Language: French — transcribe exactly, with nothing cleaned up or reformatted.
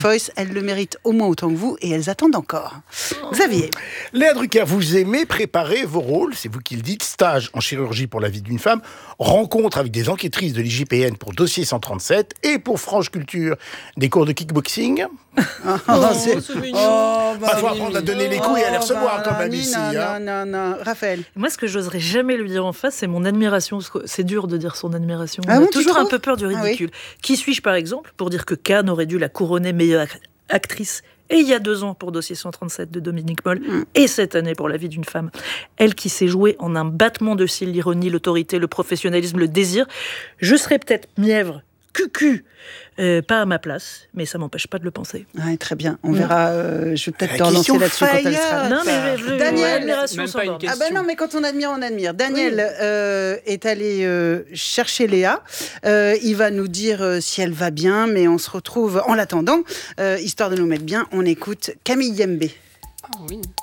Voice, elles le méritent au moins autant que vous et elles attendent encore. Xavier. Léa Drucker, vous aimez préparer vos rôles, c'est vous qui le dites, stage en chirurgie pour la vie d'une femme, rencontre avec des enquêtrices de l'I J P N pour Dossier cent trente-sept et pour Franche Culture, des cours de kickboxing. Oh, c'est, c'est mignon. Oh, bah, faut apprendre à donner les coups et à les recevoir oh, bah, quand même ici. Non, hein. non, non, non. Raphaël. Moi, ce que j'oserais jamais lui dire en face, c'est mon admiration. C'est dur de dire son admiration. Ah On bon, a toujours un peu peur du ridicule. Ah oui. Qui suis-je, par exemple, pour dire que Cannes aurait dû la couronner meilleure actrice, et il y a deux ans pour Dossier cent trente-sept de Dominique Moll, mm. et cette année pour La vie d'une femme. Elle qui s'est jouée en un battement de cils, l'ironie, l'autorité, le professionnalisme, le désir. Je serais peut-être mièvre, cucu, euh, pas à ma place, mais ça m'empêche pas de le penser. Ouais, très bien, on verra. Euh, je vais peut-être La te relancer là-dessus quand elle faillotte. sera là. Non, mais je, Daniel, l'admiration même pas une ah ben non, mais quand on admire, on admire. Daniel oui. euh, est allé euh, chercher Léa. Euh, il va nous dire euh, si elle va bien, mais on se retrouve en l'attendant, euh, histoire de nous mettre bien. On écoute Camille Yembe. Oh oui.